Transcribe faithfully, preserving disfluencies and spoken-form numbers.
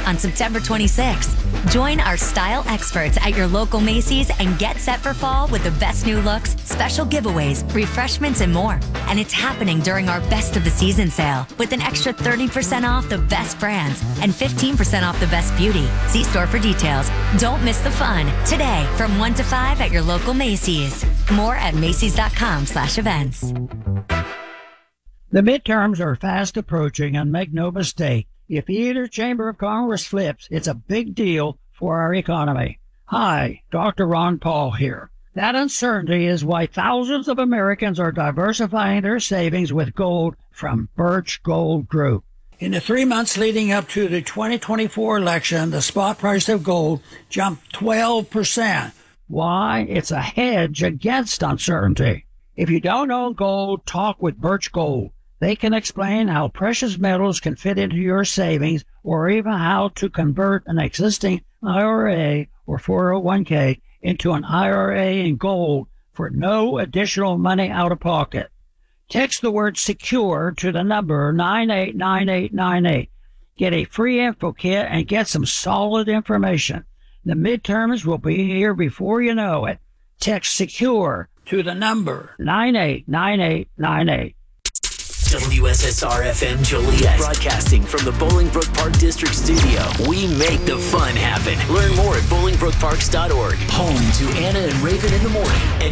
on September twenty-sixth. Join our style experts at your local Macy's and get set for fall with the best new looks, special giveaways, refreshments, and more. And it's happening during our best of the season sale with an extra thirty percent off the best brands and fifteen percent off the best beauty. See store for details. Don't miss the fun today from one to five at your local Macy's. More at Macy's.com slash events. The midterms are fast approaching, and make no mistake, if either chamber of Congress flips, it's a big deal for our economy. Hi, Doctor Ron Paul here. That uncertainty is why thousands of Americans are diversifying their savings with gold from Birch Gold Group. In the three months leading up to the twenty twenty-four election, the spot price of gold jumped twelve percent. Why? It's a hedge against uncertainty. If you don't own gold, talk with Birch Gold. They can explain how precious metals can fit into your savings, or even how to convert an existing I R A or four oh one k into an I R A in gold for no additional money out of pocket. Text the word SECURE to the number nine eight nine eight nine eight. Get a free info kit and get some solid information. The midterms will be here before you know it. Text SECURE to the number nine eight nine eight nine eight. W S S R F M Joliet, broadcasting from the Bolingbrook Park District Studio. We make the fun happen. Learn more at bolingbrook parks dot org. Home to Anna and Raven in the morning and